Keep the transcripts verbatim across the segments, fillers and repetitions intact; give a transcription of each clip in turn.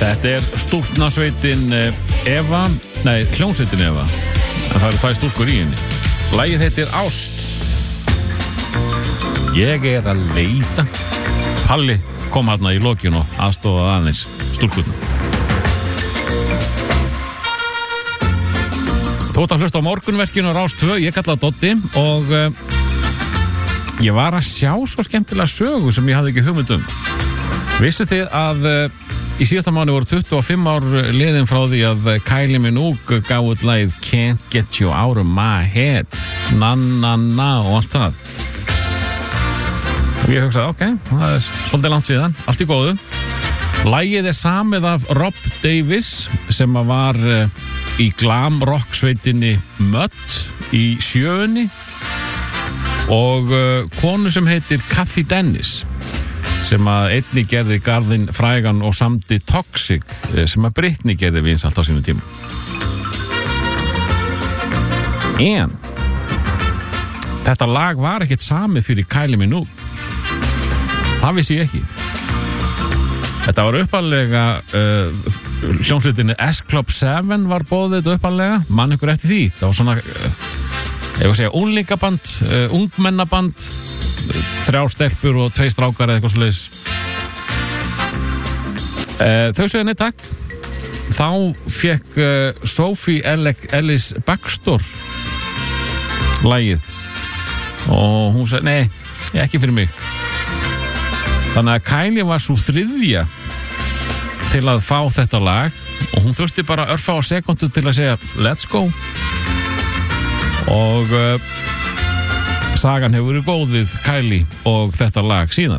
Þetta er stúlknasveitin Eva, nei, hljómsveitin Eva, en það eru tvær stúlkur í henni. Lagið heitir Ást. Ég er að leita. Palli kom hérna í lokinu og aðstofaði aðeins stúlkurna. Þú ert að hlusta á morgunverkinu á Rás tvö, ég kallaði Doddi og uh, ég var að sjá svo skemmtilega sögu sem ég hafði ekki hugmynd um. Vissu þið að uh, í síðasta mánuði voru tuttugu og fimm ár liðin frá því að Kylie Minogue gaf út lagið Can't Get You Out of My Head, na na na og allt það. Og ég hugsaði, ok, það er svolítið langt síðan, allt í góðu. Lagið er samið af Rob Davis sem var í glam rock sveitinni Mutt í sjöunni og konu sem heitir Cathy Dennis sem að einni gerði Garðinn frægan og samdi Toxic sem að Britney gerði vinsælt á sínum tíma. En þetta lag var ekkert samið fyrir Kylie Minogue. Það vissi ég ekki. Þetta var uppalega uh, hljómsveitinni S-Club sjö var boðið þetta uppalega, mann ykkur eftir því. Það var svona uh, ég var að segja unglingaband, uh, ungmennaband, þrjár stelpur og tvei strákar eða eitthvað svoleiðis. Uh, þau sögðu nei takk. Þá fekk uh, Sophie Ellis Bextor lagið og hún sagði nei, ekki fyrir mig. Þannig að Kylie var svo þriðja til að fá þetta lag og hún þurfti bara örfá sekundu til að segja let's go og uh, sagan hefur verið góð við Kylie og þetta lag síðan.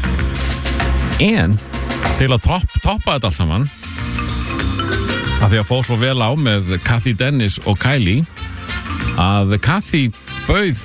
En til að topp, toppa þetta allt saman að því að fór svo vel á með Cathy Dennis og Kylie að Cathy bauð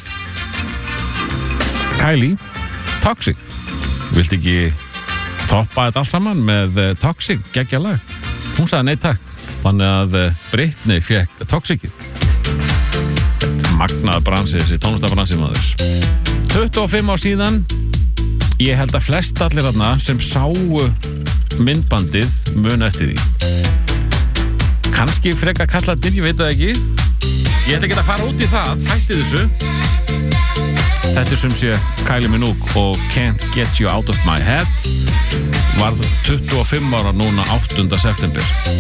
Kylie Toxic. Viltu ekki toppa þetta allt saman með Toxic, geggja lag? Hún sagði nei takk. Þannig að Britney fekk Toxicið. Magnaður bransi, þessi tónlistarbransi maður. tuttugu og fimm ár síðan. Ég held að flest allir þarna sem sáu myndbandið muna eftir því. Kannski freka kallarnir, ég veit það ekki. Ég ætla ekki að fara út í það, hætti þessu. Þetta er sem sé Kylie Minogue og Can't Get You Out of My Head. Varð tuttugu og fimm ára núna áttunda september.